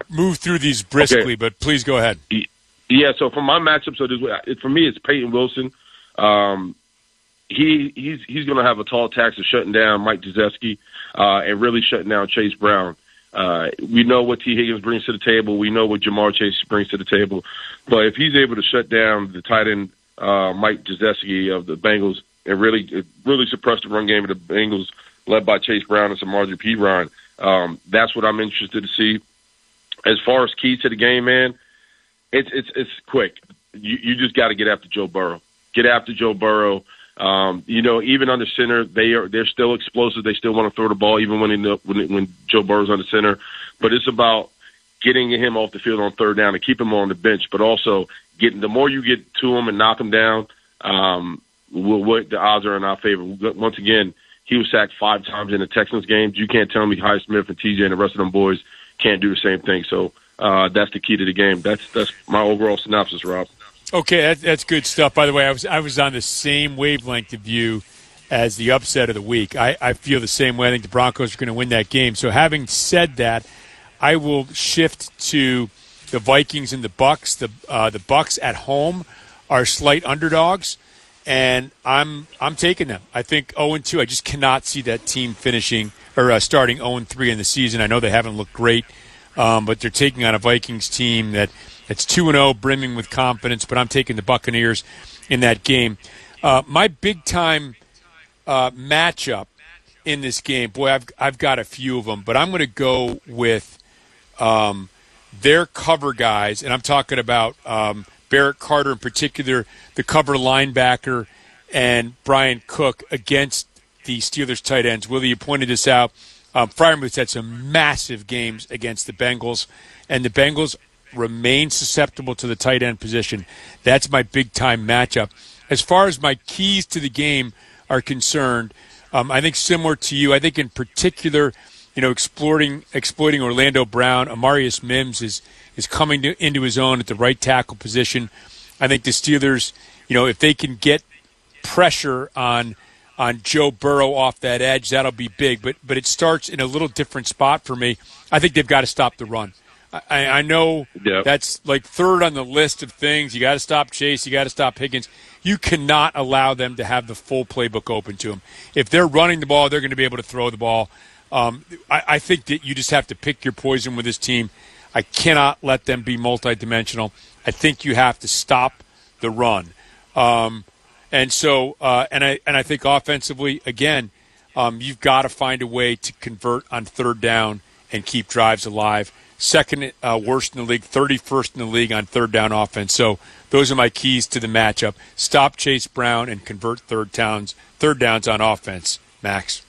move through these briskly, but please go ahead. Yeah, so for my matchup, for me, it's Peyton Wilson. He's going to have a tall task of shutting down Mike Gesicki and really shutting down Chase Brown. We know what T. Higgins brings to the table. We know what Jamar Chase brings to the table. But if he's able to shut down the tight end Mike Gesicki of the Bengals and really suppress the run game of the Bengals, led by Chase Brown and Samaje Perine, that's what I'm interested to see. As far as keys to the game, man, it's quick. You just got to get after Joe Burrow. Get after Joe Burrow. Even under center, they're still explosive. They still want to throw the ball, even when Joe Burrow's under center. But it's about getting him off the field on third down and keep him on the bench. But also the more you get to him and knock him down, the odds are in our favor. Once again, he was sacked 5 times in the Texans games. You can't tell me Highsmith and TJ and the rest of them boys can't do the same thing. So that's the key to the game. That's my overall synopsis, Rob. Okay, that's good stuff. By the way, I was on the same wavelength of you as the upset of the week. I feel the same way. I think the Broncos are going to win that game. So having said that, I will shift to the Vikings and the Bucks. The Bucks at home are slight underdogs, and I'm taking them. I think 0-2. I just cannot see that team finishing or starting 0-3 in the season. I know they haven't looked great, but they're taking on a Vikings team that's 2-0, brimming with confidence, but I'm taking the Buccaneers in that game. My big-time matchup in this game, boy, I've got a few of them, but I'm going to go with their cover guys, and I'm talking about Barrett Carter in particular, the cover linebacker, and Brian Cook against the Steelers tight ends. Willie, you pointed this out. Freiermuth's had some massive games against the Bengals, and the Bengals remain susceptible to the tight end position. That's my big-time matchup. As far as my keys to the game are concerned, I think similar to you, I think in particular, exploiting Orlando Brown, Amarius Mims is coming into his own at the right tackle position. I think the Steelers, if they can get pressure on Joe Burrow off that edge, that'll be big. But it starts in a little different spot for me. I think they've got to stop the run. I know that's like third on the list of things. You got to stop Chase. You got to stop Higgins. You cannot allow them to have the full playbook open to them. If they're running the ball, they're going to be able to throw the ball. I think that you just have to pick your poison with this team. I cannot let them be multidimensional. I think you have to stop the run. And I think offensively, again, you've got to find a way to convert on third down and keep drives alive. Second worst in the league, 31st in the league on third down offense. So those are my keys to the matchup. Stop Chase Brown and convert third downs on offense. Max.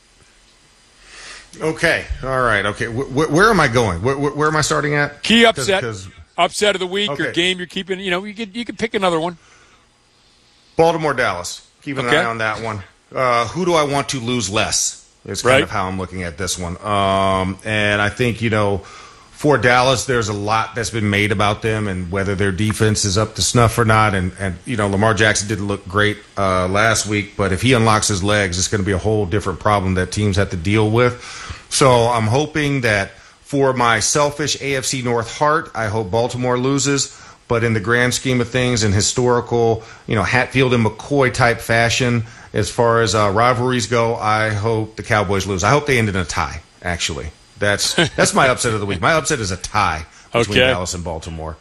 Okay. All right. Okay. Where am I going? Where am I starting at? Key upset. Upset of the week okay. Or game you're keeping. You could pick another one. Baltimore, Dallas. Keep an eye on that one. Who do I want to lose less? Is kind of how I'm looking at this one. And I think, for Dallas, there's a lot that's been made about them and whether their defense is up to snuff or not. And Lamar Jackson didn't look great last week, but if he unlocks his legs, it's going to be a whole different problem that teams have to deal with. So I'm hoping that for my selfish AFC North heart, I hope Baltimore loses. But in the grand scheme of things, in historical, Hatfield and McCoy type fashion, as far as rivalries go, I hope the Cowboys lose. I hope they end in a tie, actually. That's my upset of the week. My upset is a tie between Dallas and Baltimore.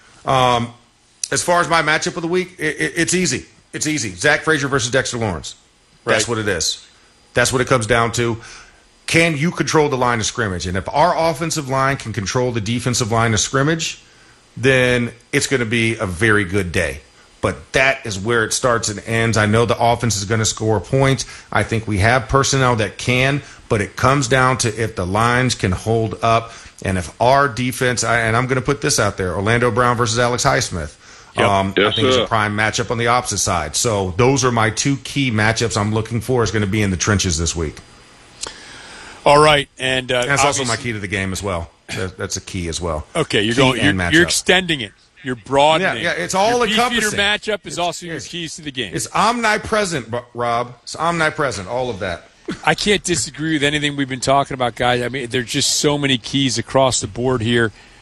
As far as my matchup of the week, it's easy. It's easy. Zach Frazier versus Dexter Lawrence. That's what it is. That's what it comes down to. Can you control the line of scrimmage? And if our offensive line can control the defensive line of scrimmage, then it's going to be a very good day. But that is where it starts and ends. I know the offense is going to score points. I think we have personnel that can, but it comes down to if the lines can hold up and if our defense, and I'm going to put this out there, Orlando Brown versus Alex Highsmith. I think it's a prime matchup on the opposite side. So those are my two key matchups I'm looking for is going to be in the trenches this week. All right. And that's also my key to the game as well. That's a key as well. Okay, you're extending it. You're broadening. Yeah, it's all encompassing. Your matchup is also your keys to the game. It's omnipresent, Rob. It's omnipresent, all of that. I can't disagree with anything we've been talking about, guys. I mean, there's just so many keys across the board here.